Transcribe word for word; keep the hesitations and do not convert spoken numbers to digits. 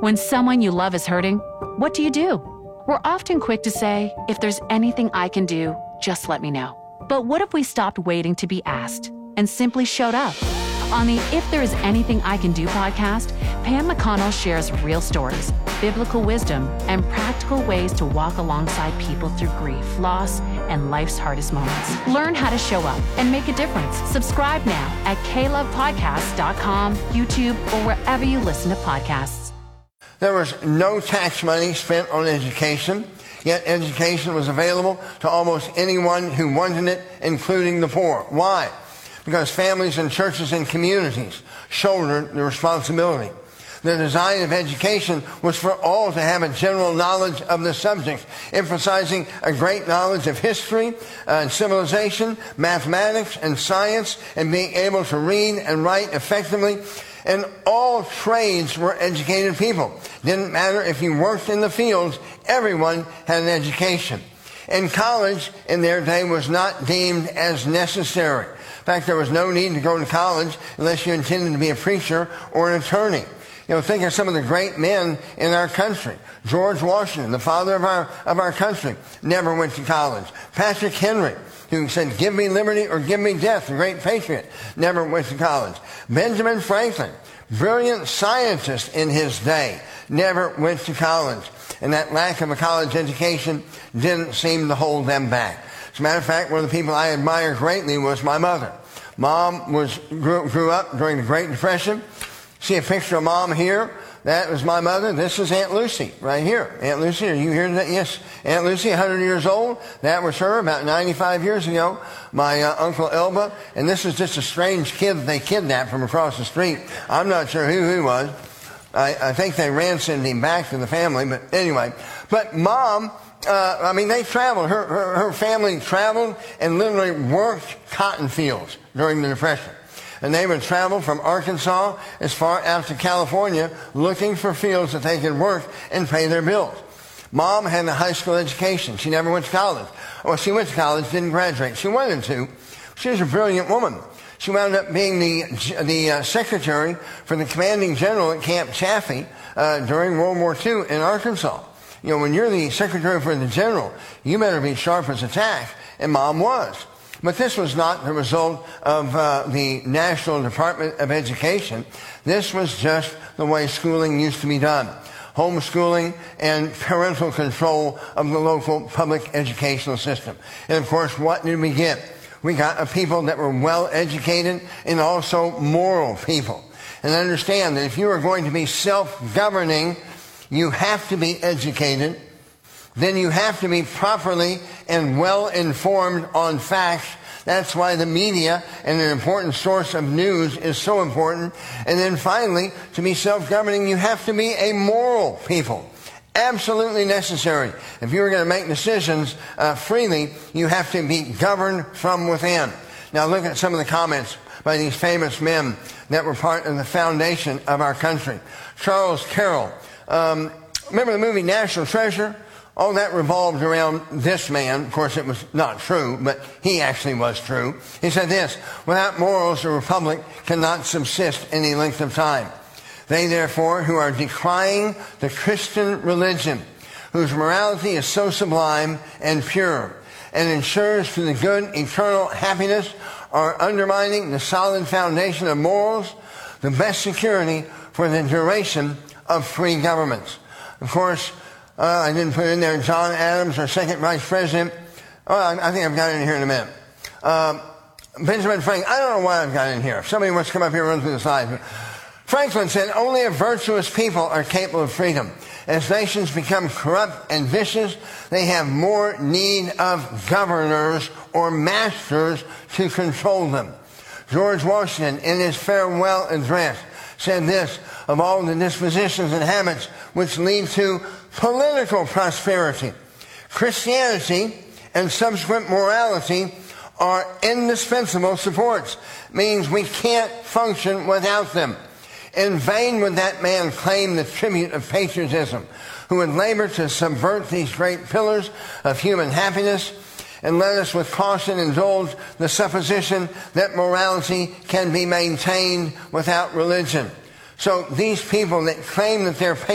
When someone you love is hurting, what do you do? We're often quick to say, if there's anything I can do, just let me know. But what if we stopped waiting to be asked and simply showed up? On the If There Is Anything I Can Do podcast, Pam McConnell shares real stories, biblical wisdom, and practical ways to walk alongside people through grief, loss, and life's hardest moments. Learn how to show up and make a difference. Subscribe now at k love podcast dot com, YouTube, or wherever you listen to podcasts. There was no tax money spent on education, yet education was available to almost anyone who wanted it, including the poor. Why? Because families and churches and communities shouldered the responsibility. The design of education was for all to have a general knowledge of the subject, emphasizing a great knowledge of history uh, and civilization, mathematics and science, and being able to read and write effectively. And all trades were educated people. Didn't matter if you worked in the fields, everyone had an education. And college in their day was not deemed as necessary. In fact, there was no need to go to college unless you intended to be a preacher or an attorney. You know, think of some of the great men in our country. George Washington, the father of our, of our country, never went to college. Patrick Henry, who said, give me liberty or give me death, the great patriot, never went to college. Benjamin Franklin, brilliant scientist in his day, never went to college. And that lack of a college education didn't seem to hold them back. As a matter of fact, one of the people I admire greatly was my mother. Mom was grew, grew up during the Great Depression. See a picture of Mom here? That was my mother. This is Aunt Lucy right here. Aunt Lucy, are you here today? Yes. Aunt Lucy, one hundred years old. That was her about ninety-five years ago. My uh, Uncle Elba. And this is just a strange kid that they kidnapped from across the street. I'm not sure who he was. I, I think they ransomed him back to the family. But anyway. But Mom, uh, I mean, they traveled. Her, her, her family traveled and literally worked cotton fields during the Depression. And they would travel from Arkansas as far out to California looking for fields that they could work and pay their bills. Mom had a high school education. She never went to college. Well, she went to college, didn't graduate. She wanted to. She was a brilliant woman. She wound up being the, the uh, secretary for the commanding general at Camp Chaffee uh, during World War Two in Arkansas. You know, when you're the secretary for the general, you better be sharp as a tack, and Mom was. But this was not the result of uh, the National Department of Education. This was just the way schooling used to be done. Homeschooling and parental control of the local public educational system. And of course, what did we get? We got a people that were well educated and also moral people. And understand that if you are going to be self-governing, you have to be educated. Then you have to be properly and well informed on facts. That's why the media and an important source of news is so important. And then finally, to be self-governing, you have to be a moral people. Absolutely necessary. If you're going to make decisions uh, freely, you have to be governed from within. Now look at some of the comments by these famous men that were part of the foundation of our country. Charles Carroll. Um, remember the movie National Treasure? All that revolved around this man. Of course, it was not true, but he actually was true. He said this, without morals, a republic cannot subsist any length of time. They, therefore, who are decrying the Christian religion, whose morality is so sublime and pure, and ensures to the good eternal happiness, are undermining the solid foundation of morals, the best security for the duration of free governments. Of course, Uh, I didn't put in there John Adams, our second vice president. Oh, I, I think I've got it in here in a minute. Um, Benjamin Franklin. I don't know why I've got it in here. If somebody wants to come up here and run through the slides. Franklin said, only a virtuous people are capable of freedom. As nations become corrupt and vicious, they have more need of governors or masters to control them. George Washington, in his farewell address, said this, of all the dispositions and habits which lead to political prosperity, Christianity and subsequent morality are indispensable supports. Means we can't function without them. In vain would that man claim the tribute of patriotism, who would labor to subvert these great pillars of human happiness, and let us with caution indulge the supposition that morality can be maintained without religion. So these people that claim that they're